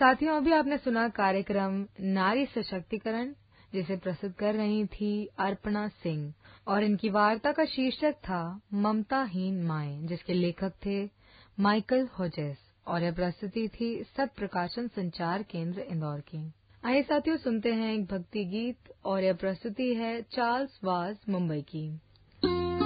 साथियों, अभी आपने सुना कार्यक्रम नारी सशक्तिकरण, जिसे प्रस्तुत कर रही थी अर्पणा सिंह, और इनकी वार्ता का शीर्षक था ममताहीन माएं, जिसके लेखक थे माइकल होजेस, और यह प्रस्तुति थी सत प्रकाशन संचार केंद्र इंदौर की। आइए साथियों, सुनते हैं एक भक्ति गीत, और यह प्रस्तुति है चार्ल्स वाज मुंबई की।